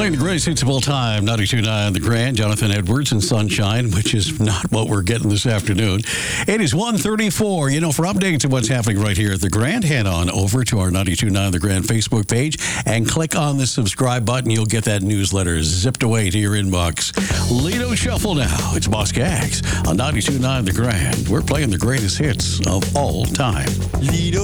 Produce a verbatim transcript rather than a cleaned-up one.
Playing the greatest hits of all time, ninety-two point nine The Grand, Jonathan Edwards and Sunshine, which is not what we're getting this afternoon. It is one thirty-four. You know, for updates of what's happening right here at The Grand, head on over to our ninety-two point nine The Grand Facebook page and click on the subscribe button. You'll get that newsletter zipped away to your inbox. Lido Shuffle now. It's Boss Gags on ninety-two point nine The Grand. We're playing the greatest hits of all time. Lido